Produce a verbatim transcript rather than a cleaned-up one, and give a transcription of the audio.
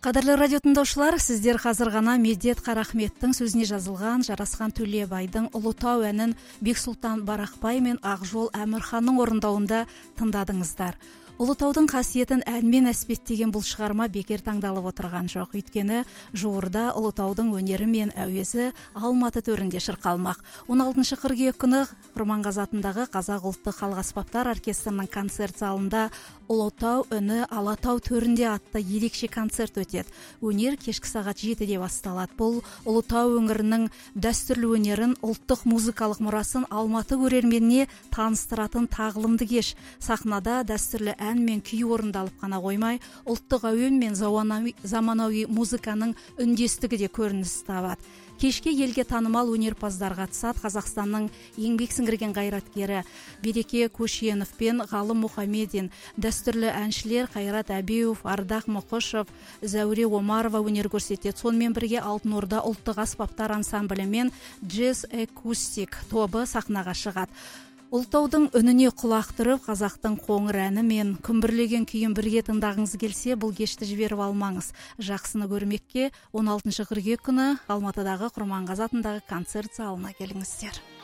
Кадірлі радио тыңдаушылар, сіздер қазір ғана Медет Қарахметтің сөзіне жазылған Жарасқан Төлебайдың Ұлытау әнін Бексұлтан Барақбай мен Ақжол Әмірханның орындауында тыңдадыңыздар. Ұлытаудың қасиетін әнмен әспеттеген бұл шығарма бекер таңдалып отырған жоқ. Өйткені жуырда Ұлытаудың өнері мен әуезі Алматы төрінде шырқалмақ. он алтыншы қыркүйек күні Құрманғазы атындағы Қазақ ұлттық халық аспаптар оркестрінің концерт залында Ұлытау үні Алатау төрінде атты ерекше концерт өтеді. Өнер кешкі сағат жетіде басталады. Бұл Ұлытау өңірінің дәстүрлі өнерін, ұлттық музыкалық мұрасын Алматы көрерменіне таныстыратын тағылымды кеш. Сахнада дәстүрлі ән мен күй орындалып қана қоймай, ұлттық әуен мен заманауи музыканың үндестігі де көрініс табады. Кешке елге танымал өнерпаздар қатысады. Қазақстанның еңбек сіңірген қайраткері Береке Көшенов пен Ғалым Мұхамедин, дәстүрлі әншілер Қайрат Әбеуов, Ардақ Мұқышев, Зәуре Омарова өнер көрсетеді. Сонымен бірге Алтын Орда ұлттық аспаптар ансамблі мен Джаз Акустик тобы сахнаға шығады. Ұлытаудың үніне құлақ түріп, қазақтың қоңыр әні мен күмбірлеген күйін бірге тыңдағыңыз келсе, бұл кешті жіберіп алмаңыз. Жақсыны көрмекке он алтыншы қыркүйек күні Алматыдағы Құрманғазы атындағы концерт залына келіңіздер.